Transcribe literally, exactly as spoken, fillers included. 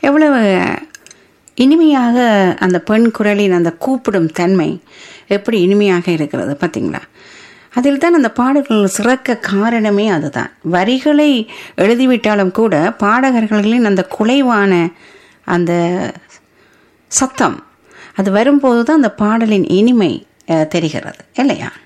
எவ்வளவு இனிமையாக அந்த பெண் குரலின் அந்த கூப்பிடும் தன்மை எப்படி இனிமையாக இருக்கிறது பார்த்தீங்களா? அதில் தான் அந்த பாடல்கள் சிறக்க காரணமே அதுதான். வரிகளை எழுதிவிட்டாலும் கூட பாடகர்களின் அந்த குலைவான அந்த சத்தம் அது வரும்போது தான் அந்த பாடலின் இனிமை தெரிகிறது இல்லையா?